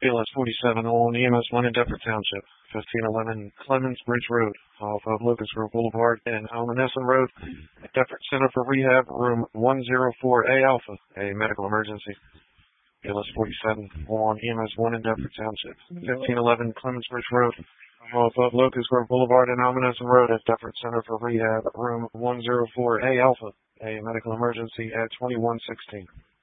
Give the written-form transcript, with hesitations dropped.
BLS 47 on EMS 1 in Deptford Township, 1511 Clemens Bridge Road, off of Locust Grove Boulevard and Almanesson Road, at Deptford Center for Rehab, room 104A Alpha, a medical emergency. BLS 47 on EMS 1 in Deptford Township, 1511 Clemens Bridge Road, off of Locust Grove Boulevard and Almanesson Road, at Deptford Center for Rehab, room 104A Alpha, a medical emergency at 2116.